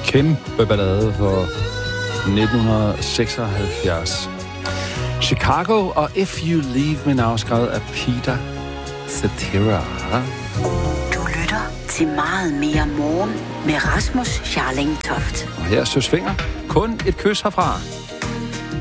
Kæmpe ballade for 1976. Chicago og If You Leave Me Now, skrevet af Peter Cetera. Du lytter til Meget mere morgen med Rasmus Scharling Toft. Og her er Søs Fenger. Kun et kys herfra.